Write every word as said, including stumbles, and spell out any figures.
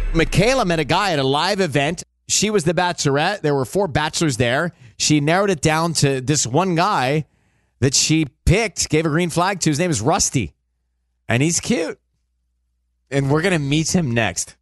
Michaela met a guy at a live event. She was the bachelorette. There were four bachelors there. She narrowed it down to this one guy that she picked, gave a green flag to. His name is Rusty, and he's cute. And we're going to meet him next.